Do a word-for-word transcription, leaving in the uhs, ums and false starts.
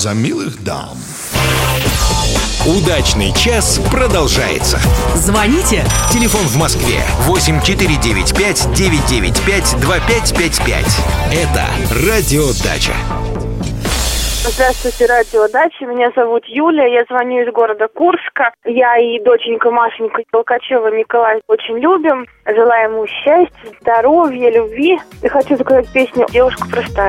за милых дам. Удачный час продолжается. Звоните. Телефон в Москве восемь четыре девять пять девять девять пять два пять пять пять. Это Радио Дача. Здравствуйте, Радио Дача. Меня зовут Юлия. Я звоню из города Курска. Я и доченька Машенька Толкачева Николай очень любим. Желаем ему счастья, здоровья, любви. И хочу заказать песню «Девушка простая».